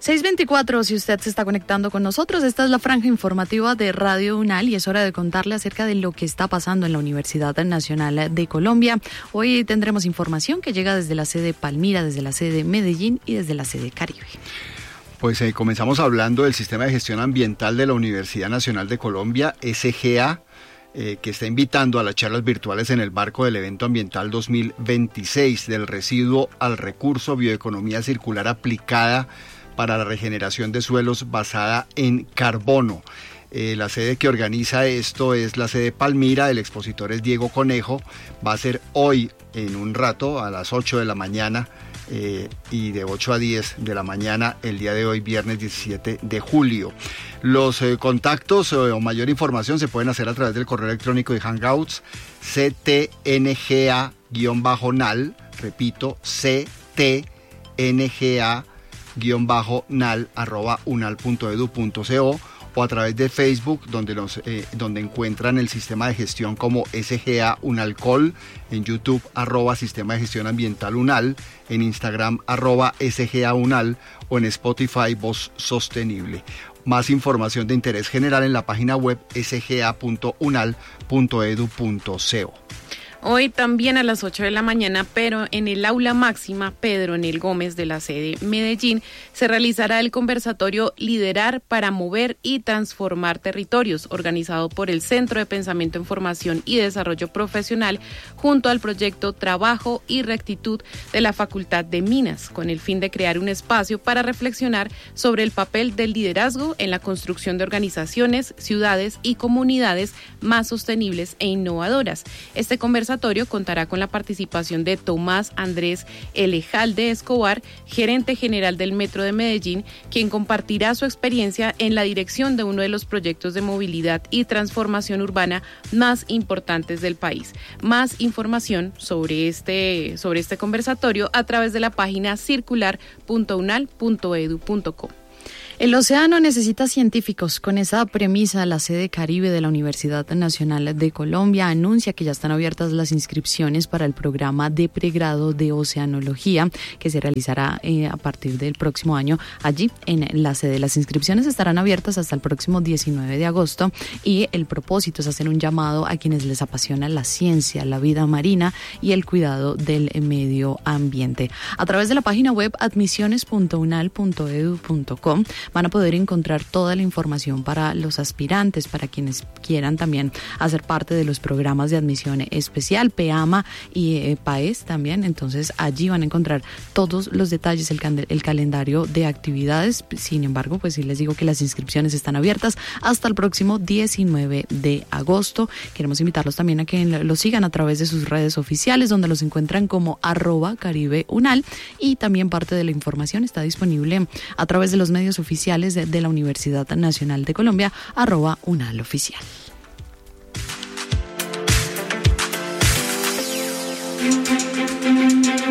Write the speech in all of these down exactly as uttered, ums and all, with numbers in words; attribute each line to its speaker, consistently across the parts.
Speaker 1: seis veinticuatro, si usted se está conectando con nosotros, esta es la franja informativa de Radio UNAL y es hora de contarle acerca de lo que está pasando en la Universidad Nacional de Colombia. Hoy tendremos información que llega desde la sede Palmira, desde la sede Medellín y desde la sede Caribe.
Speaker 2: Pues eh, comenzamos hablando del Sistema de Gestión Ambiental de la Universidad Nacional de Colombia, S G A, eh, que está invitando a las charlas virtuales en el marco del evento ambiental dos mil veintiséis, del residuo al recurso, bioeconomía circular aplicada para la regeneración de suelos basada en carbono. Eh, la sede que organiza esto es la sede Palmira, el expositor es Diego Conejo, va a ser hoy en un rato a las ocho de la mañana eh, y de ocho a diez de la mañana el día de hoy, viernes diecisiete de julio. Los eh, contactos eh, o mayor información se pueden hacer a través del correo electrónico de Hangouts, c t n g a guión nal, repito, c t n g a guión nal arroba unal punto edu punto co, o a través de Facebook, donde, los, eh, donde encuentran el sistema de gestión como S G A Unalcol, en YouTube arroba Sistema de Gestión Ambiental UNAL, en Instagram arroba S G A Unal o en Spotify Voz Sostenible. Más información de interés general en la página web s g a punto unal punto edu punto co.
Speaker 3: Hoy también a las ocho de la mañana, pero en el aula máxima Pedro Enel Gómez de la sede Medellín, se realizará el conversatorio Liderar para Mover y Transformar Territorios, organizado por el Centro de Pensamiento en Formación y Desarrollo Profesional, junto al proyecto Trabajo y Rectitud de la Facultad de Minas, con el fin de crear un espacio para reflexionar sobre el papel del liderazgo en la construcción de organizaciones, ciudades y comunidades más sostenibles e innovadoras. Este conversatorio contará con la participación de Tomás Andrés Elejalde Escobar, gerente general del Metro de Medellín, quien compartirá su experiencia en la dirección de uno de los proyectos de movilidad y transformación urbana más importantes del país. Más información sobre este, sobre este conversatorio a través de la página circular punto unal punto edu punto co.
Speaker 1: El océano necesita científicos. Con esa premisa, la sede Caribe de la Universidad Nacional de Colombia anuncia que ya están abiertas las inscripciones para el programa de pregrado de Oceanología, que se realizará eh, a partir del próximo año allí en la sede. Las inscripciones estarán abiertas hasta el próximo diecinueve de agosto y el propósito es hacer un llamado a quienes les apasiona la ciencia, la vida marina y el cuidado del medio ambiente. A través de la página web admisiones punto unal punto edu punto co van a poder encontrar toda la información para los aspirantes, para quienes quieran también hacer parte de los programas de admisión especial, PEAMA y eh, PAES también. Entonces allí van a encontrar todos los detalles, el, can- el calendario de actividades. Sin embargo, pues sí les digo que las inscripciones están abiertas hasta el próximo diecinueve de agosto. Queremos invitarlos también a que los sigan a través de sus redes oficiales, donde los encuentran como arroba Caribe Unal, y también parte de la información está disponible a través de los medios oficiales de, de la Universidad Nacional de Colombia, arroba Unal Oficial.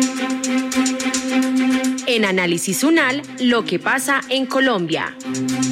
Speaker 4: En Análisis UNAL, lo que pasa en Colombia.